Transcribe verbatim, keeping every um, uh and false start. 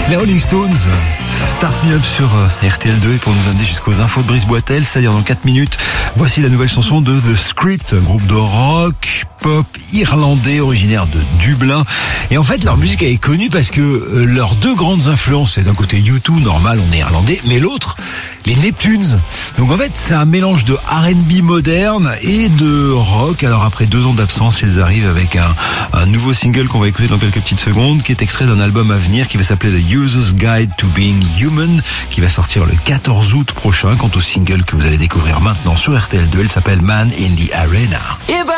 Les Rolling Stones, Start Me Up sur R T L deux, et pour nous amener jusqu'aux infos de Brice Boitel, c'est-à-dire dans quatre minutes, voici la nouvelle chanson de The Script, un groupe de rock pop irlandais originaire de Dublin. Et en fait, leur musique est connue parce que leurs deux grandes influences, c'est d'un côté U deux, normal, on est irlandais, mais l'autre, les Neptunes. Donc en fait, c'est un mélange de R and B moderne et de rock. Alors après deux ans d'absence, ils arrivent avec un, un nouveau single qu'on va écouter dans quelques petites secondes, qui est extrait d'un album à venir qui va s'appeler The User's Guide to Being Human, qui va sortir le quatorze août prochain. Quant au single que vous allez découvrir maintenant sur R T L deux, elle s'appelle Man in the Arena.